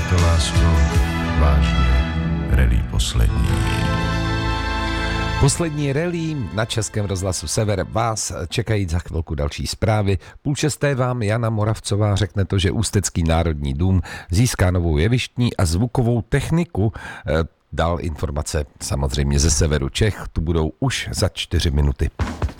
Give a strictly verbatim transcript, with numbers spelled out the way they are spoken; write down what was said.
to, lásko, vážně, rally poslední. Poslední rally na Českém rozhlasu Sever. Vás čekají za chvilku další zprávy. Půl šesté vám Jana Moravcová řekne to, že Ústecký národní dům získá novou jevištní a zvukovou techniku. Dal informace samozřejmě ze severu Čech. Tu budou už za čtyři minuty.